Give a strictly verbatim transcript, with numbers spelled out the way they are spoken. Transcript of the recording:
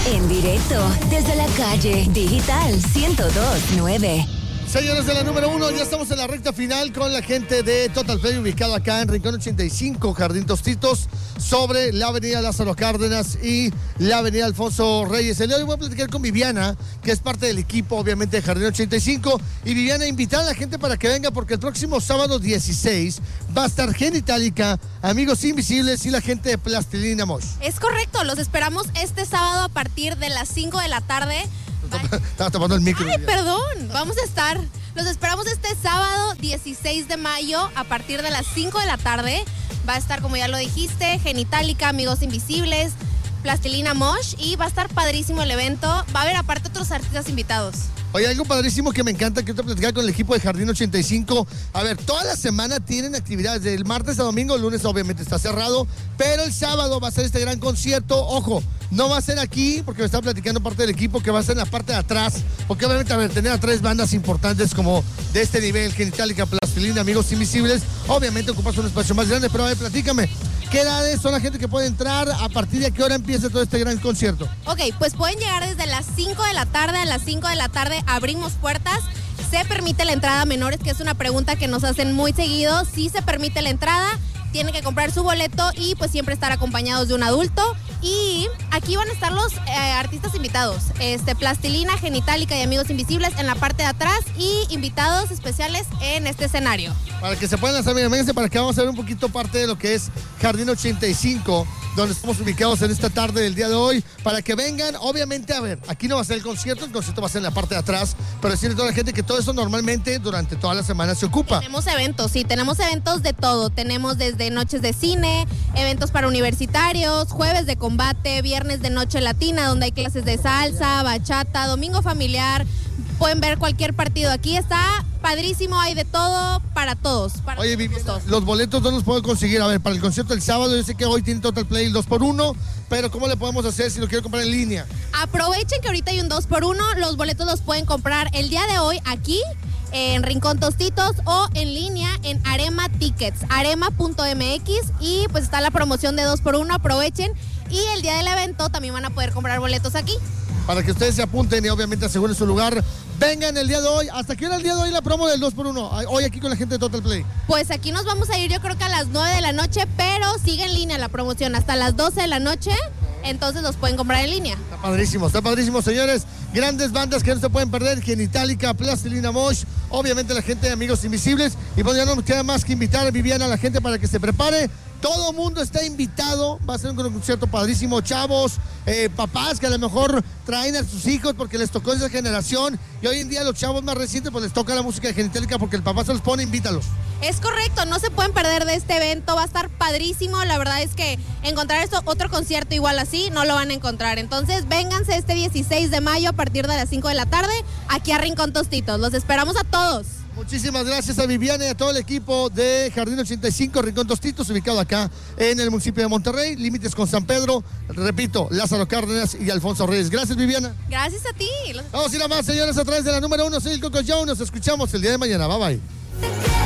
En directo, desde la calle Digital ciento dos punto nueve. Señores de la número uno, ya estamos en la recta final con la gente de Total Play, ubicado acá en Rincón ochenta y cinco, Jardín Tostitos, sobre la avenida Lázaro Cárdenas y la avenida Alfonso Reyes. El día de hoy voy a platicar con Viviana, que es parte del equipo, obviamente, de Jardín ochenta y cinco. Y Viviana, invitar a la gente para que venga, porque el próximo sábado dieciséis va a estar Genitalica, Amigos Invisibles y la gente de Plastilina Mosh. Es correcto, los esperamos este sábado a partir de las cinco de la tarde. Estaba tomando el micro. Ay, perdón. Vamos a estar. Los esperamos este sábado dieciséis de mayo a partir de las cinco de la tarde. Va a estar, como ya lo dijiste, Genitalica, Amigos Invisibles, Plastilina Mosh, y va a estar padrísimo el evento. Va a haber aparte otros artistas invitados. Oye, algo padrísimo que me encanta que te platicar con el equipo de Jardín ochenta y cinco. A ver, toda la semana tienen actividades, del martes a domingo. El lunes obviamente está cerrado, pero el sábado va a ser este gran concierto. Ojo, no va a ser aquí, porque me están platicando parte del equipo, que va a ser en la parte de atrás, porque obviamente, a ver, tener a tres bandas importantes como de este nivel, Genitalica, Plastilina, Amigos Invisibles, obviamente ocupas un espacio más grande. Pero a ver, platícame, ¿qué edades son la gente que puede entrar? ¿A partir de qué hora empieza todo este gran concierto? Ok, pues pueden llegar desde las cinco de la tarde. A las cinco de la tarde abrimos puertas. ¿Se permite la entrada a menores? Que es una pregunta que nos hacen muy seguido. Sí se permite la entrada. Tienen que comprar su boleto y pues siempre estar acompañados de un adulto. Y aquí van a estar los eh, artistas invitados. Este, Plastilina, Genitalica y Amigos Invisibles en la parte de atrás, y invitados especiales en este escenario. Para que se puedan lanzar, miren, vénganse para que vamos a ver un poquito parte de lo que es Jardín ochenta y cinco, donde estamos ubicados en esta tarde del día de hoy, para que vengan. Obviamente, a ver, aquí no va a ser el concierto, el concierto va a ser en la parte de atrás, pero decirle a toda la gente que todo eso normalmente durante toda la semana se ocupa. Tenemos eventos, sí, tenemos eventos de todo. Tenemos desde noches de cine, eventos para universitarios, jueves de combate, viernes de noche latina, donde hay clases de salsa, bachata, domingo familiar. Pueden ver cualquier partido aquí, está padrísimo, hay de todo para todos. Para Oye, Vivi, los boletos no los puedo conseguir. A ver, para el concierto del sábado, yo sé que hoy tiene Total Play el dos por uno, pero ¿cómo le podemos hacer si lo quiero comprar en línea? Aprovechen que ahorita hay un dos por uno, los boletos los pueden comprar el día de hoy aquí en Rincón Tostitos o en línea en Arema Tickets, arema punto m x, y pues está la promoción de dos por uno, aprovechen, y el día del evento también van a poder comprar boletos aquí. Para que ustedes se apunten y obviamente aseguren su lugar. Vengan el día de hoy. ¿Hasta qué hora el día de hoy la promo del dos por uno? Hoy aquí con la gente de Total Play. Pues aquí nos vamos a ir, yo creo que a las nueve de la noche, pero sigue en línea la promoción hasta las doce de la noche. Entonces los pueden comprar en línea. Está padrísimo, está padrísimo, señores. Grandes bandas que no se pueden perder: Genitalica, Plastilina Mosh, obviamente la gente de Amigos Invisibles. Y pues ya no nos queda más que invitar a Viviana, a la gente, para que se prepare. Todo mundo está invitado, va a ser un concierto padrísimo. Chavos, eh, papás que a lo mejor traen a sus hijos porque les tocó esa generación, y hoy en día los chavos más recientes pues les toca la música de Genitalica porque el papá se los pone, invítalos. Es correcto, no se pueden perder de este evento, va a estar padrísimo. La verdad es que encontrar esto, otro concierto igual así, no lo van a encontrar. Entonces vénganse este dieciséis de mayo a partir de las cinco de la tarde aquí a Rincón Tostitos. Los esperamos a todos. Muchísimas gracias a Viviana y a todo el equipo de Jardín ochenta y cinco, Rincón Tostitos, ubicado acá en el municipio de Monterrey, límites con San Pedro, repito, Lázaro Cárdenas y Alfonso Reyes. Gracias, Viviana. Gracias a ti. Vamos a ir a más, señores, a través de la número uno. Soy el Coco Joe, nos escuchamos el día de mañana. Bye, bye.